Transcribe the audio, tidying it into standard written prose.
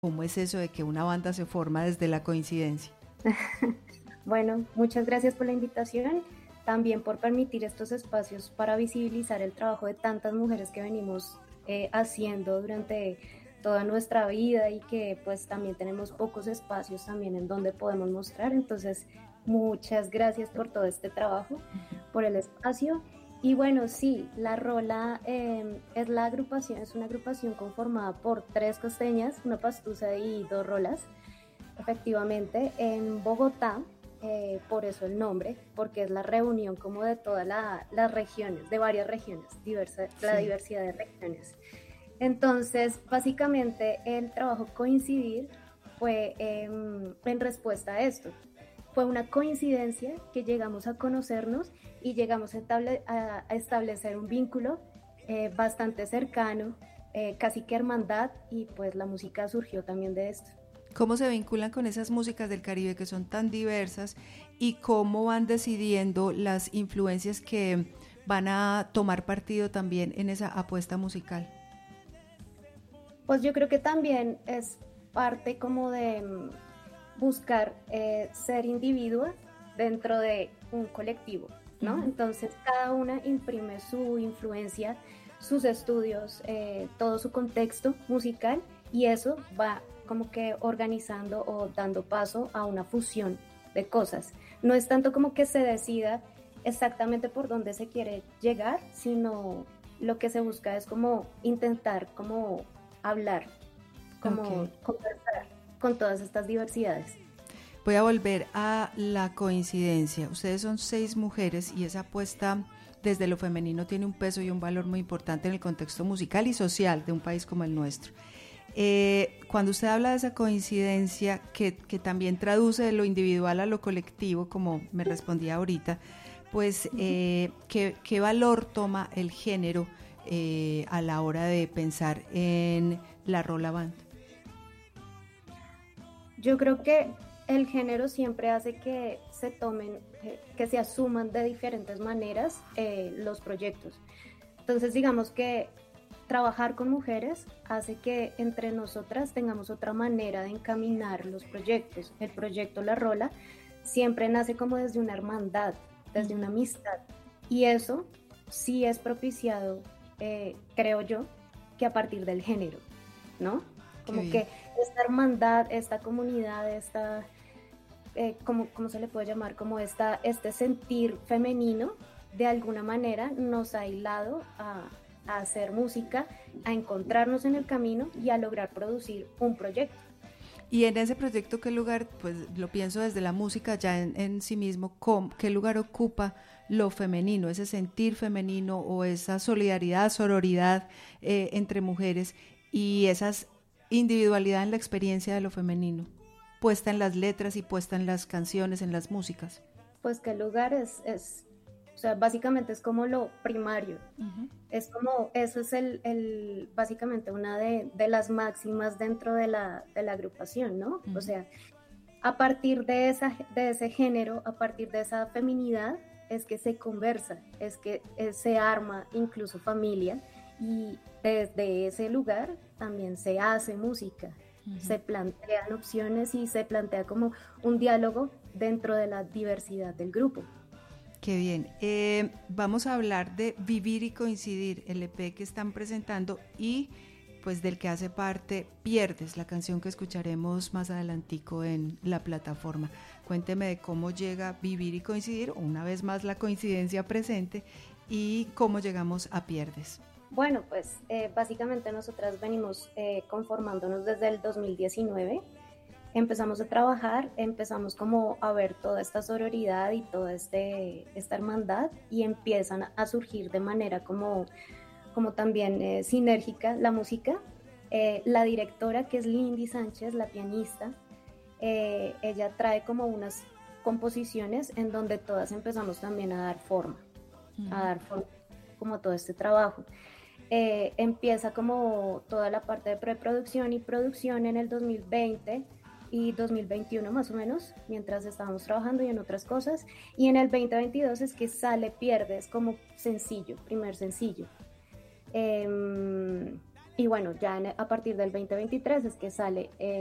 ¿Cómo es eso de que una banda se forma desde la coincidencia? Bueno, muchas gracias por la invitación, también por permitir estos espacios para visibilizar el trabajo de tantas mujeres que venimos haciendo durante toda nuestra vida y que pues también tenemos pocos espacios también en donde podemos mostrar. Entonces, muchas gracias por todo este trabajo, por el espacio. Y bueno, sí, La Rola es la agrupación, es una agrupación conformada por tres costeñas, una pastusa y dos rolas, efectivamente, en Bogotá. Por eso el nombre, porque es la reunión como de todas las regiones, de varias regiones, la Sí. diversidad de regiones. Entonces, básicamente el trabajo Coincidir fue en respuesta a esto. Fue una coincidencia que llegamos a conocernos y llegamos a establecer un vínculo bastante cercano, casi que hermandad, y pues la música surgió también de esto. ¿Cómo se vinculan con esas músicas del Caribe que son tan diversas y cómo van decidiendo las influencias que van a tomar partido también en esa apuesta musical? Pues yo creo que también es parte como de buscar ser individuo dentro de un colectivo, ¿no? Entonces cada una imprime su influencia, sus estudios, todo su contexto musical, y eso va como que organizando o dando paso a una fusión de cosas. No es tanto como que se decida exactamente por dónde se quiere llegar, sino lo que se busca es como intentar como hablar, como Ok. conversar con todas estas diversidades. Voy a volver a la coincidencia. Ustedes son 6 mujeres y esa apuesta desde lo femenino tiene un peso y un valor muy importante en el contexto musical y social de un país como el nuestro. Cuando usted habla de esa coincidencia que también traduce de lo individual a lo colectivo, como me respondía ahorita, pues ¿qué valor toma el género a la hora de pensar en la rola band? Yo creo que el género siempre hace que se tomen, que se asuman de diferentes maneras los proyectos. Entonces, digamos que trabajar con mujeres hace que entre nosotras tengamos otra manera de encaminar los proyectos. El proyecto La Rola siempre nace como desde una hermandad, desde una amistad. Y eso sí es propiciado, creo yo, que a partir del género, ¿no? Qué Como bien. que esta hermandad, esta comunidad, ¿cómo se le puede llamar? Como este sentir femenino, de alguna manera nos ha hilado a hacer música, a encontrarnos en el camino y a lograr producir un proyecto. Y en ese proyecto, ¿qué lugar, pues lo pienso desde la música ya en sí mismo, qué lugar ocupa lo femenino, ese sentir femenino o esa solidaridad, sororidad entre mujeres y esas individualidad en la experiencia de lo femenino, puesta en las letras y puesta en las canciones, en las músicas? Pues qué lugar o sea, básicamente es como lo primario. Es como, eso es básicamente una de las máximas dentro de la agrupación, ¿no? O sea, a partir de ese género, a partir de esa feminidad, es que se conversa, es que se arma incluso familia, y desde ese lugar también se hace música, se plantean opciones y se plantea como un diálogo dentro de la diversidad del grupo. Qué bien. Vamos a hablar de Vivir y Coincidir, el EP que están presentando y pues del que hace parte Pierdes, la canción que escucharemos más adelantico en la plataforma. Cuénteme de cómo llega Vivir y Coincidir, una vez más la coincidencia presente, y cómo llegamos a Pierdes. Bueno, pues básicamente nosotras venimos conformándonos desde el 2019. Empezamos a trabajar, empezamos como a ver toda esta sororidad y toda esta hermandad, y empiezan a surgir de manera como también sinérgica la música. La directora, que es Lindy Sánchez, la pianista, ella trae como unas composiciones en donde todas empezamos también a dar forma como todo este trabajo. Empieza como toda la parte de preproducción y producción en el 2020 y 2021 más o menos, mientras estábamos trabajando y en otras cosas, y en el 2022 es que sale Pierdes como sencillo, primer sencillo. Y bueno, ya a partir del 2023 es que sale